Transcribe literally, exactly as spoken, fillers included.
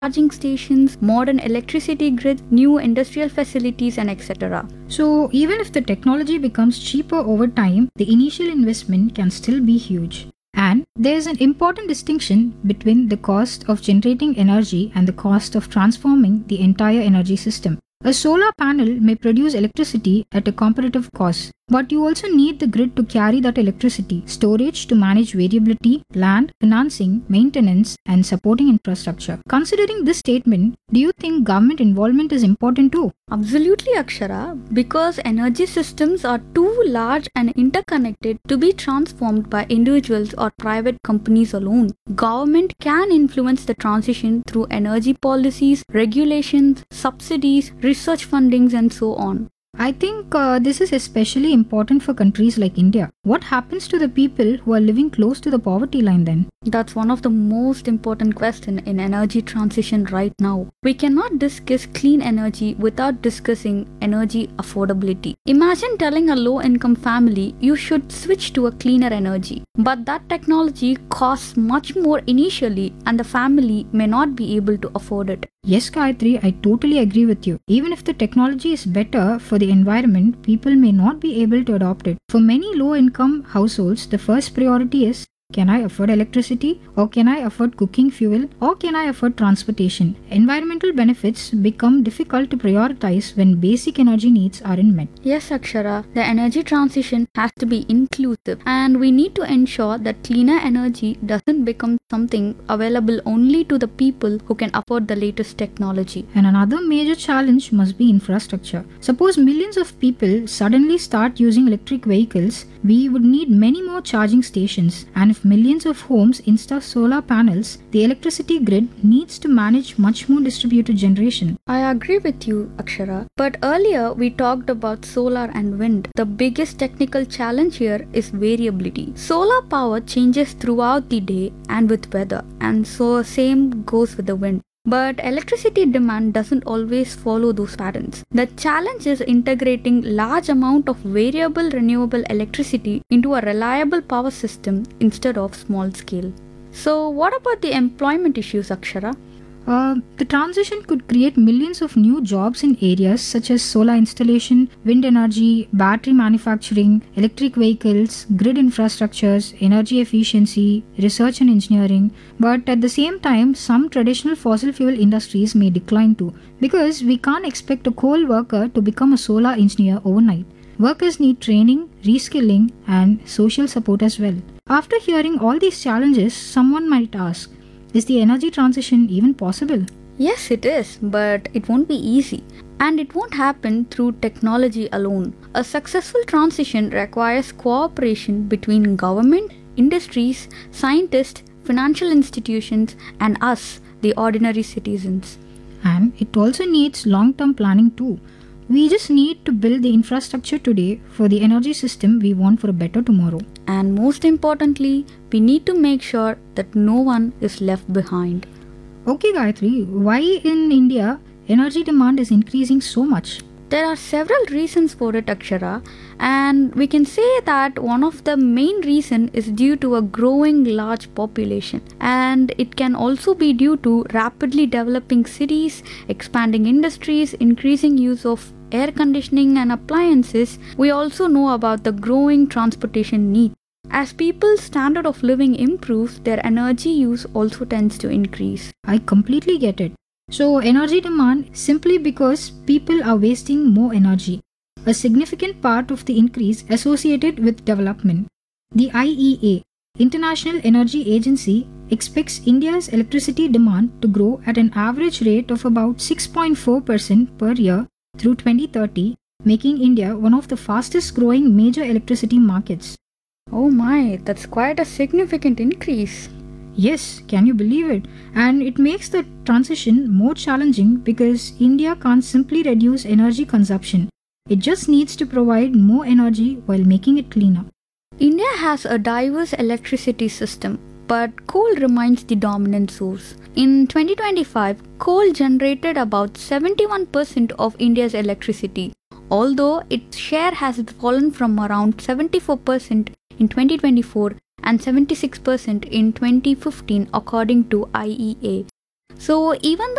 charging stations, modern electricity grids, new industrial facilities, and et cetera. So, even if the technology becomes cheaper over time, the initial investment can still be huge. And there is an important distinction between the cost of generating energy and the cost of transforming the entire energy system. A solar panel may produce electricity at a competitive cost, but you also need the grid to carry that electricity, storage to manage variability, land, financing, maintenance, and supporting infrastructure. Considering this statement, do you think government involvement is important too? Absolutely, Akshara, because energy systems are too large and interconnected to be transformed by individuals or private companies alone. Government can influence the transition through energy policies, regulations, subsidies, research fundings, and so on. I think uh, this is especially important for countries like India. What happens to the people who are living close to the poverty line then? That's one of the most important questions in energy transition right now. We cannot discuss clean energy without discussing energy affordability. Imagine telling a low-income family you should switch to a cleaner energy, but that technology costs much more initially and the family may not be able to afford it. Yes, Gayatri, I totally agree with you. Even if the technology is better for the environment, people may not be able to adopt it. For many low-income households, the first priority is, can I afford electricity? Or can I afford cooking fuel? Or can I afford transportation? Environmental benefits become difficult to prioritize when basic energy needs aren't met. Yes, Akshara, the energy transition has to be inclusive and we need to ensure that cleaner energy doesn't become something available only to the people who can afford the latest technology. And another major challenge must be infrastructure. Suppose millions of people suddenly start using electric vehicles, we would need many more charging stations, and if millions of homes install solar panels, the electricity grid needs to manage much more distributed generation. I agree with you, Akshara. But earlier we talked about solar and wind. The biggest technical challenge here is variability. Solar power changes throughout the day and with weather, and so same goes with the wind. But electricity demand doesn't always follow those patterns. The challenge is integrating large amount of variable renewable electricity into a reliable power system instead of small scale. So what about the employment issues, Akshara? Uh, the transition could create millions of new jobs in areas such as solar installation, wind energy, battery manufacturing, electric vehicles, grid infrastructures, energy efficiency, research and engineering. But at the same time, some traditional fossil fuel industries may decline too, because we can't expect a coal worker to become a solar engineer overnight. Workers need training, reskilling, and social support as well. After hearing all these challenges, someone might ask, is the energy transition even possible? Yes, it is, but it won't be easy. And it won't happen through technology alone. A successful transition requires cooperation between government, industries, scientists, financial institutions, and us, the ordinary citizens. And it also needs long-term planning too. We just need to build the infrastructure today for the energy system we want for a better tomorrow. And most importantly, we need to make sure that no one is left behind. Okay, Gayatri, why in India energy demand is increasing so much? There are several reasons for it, Akshara, and we can say that one of the main reason is due to a growing large population, and it can also be due to rapidly developing cities, expanding industries, increasing use of air conditioning and appliances. We also know about the growing transportation needs. As people's standard of living improves, their energy use also tends to increase. I completely get it. So energy demand simply because people are wasting more energy, a significant part of the increase associated with development. The I E A, International Energy Agency, expects India's electricity demand to grow at an average rate of about six point four percent per year through twenty thirty, making India one of the fastest growing major electricity markets. Oh my, that's quite a significant increase. Yes, can you believe it? And it makes the transition more challenging because India can't simply reduce energy consumption. It just needs to provide more energy while making it cleaner. India has a diverse electricity system, but coal remains the dominant source. In twenty twenty-five, coal generated about seventy-one percent of India's electricity, although its share has fallen from around seventy-four percent in twenty twenty-four and seventy-six percent in twenty fifteen according to I E A. So even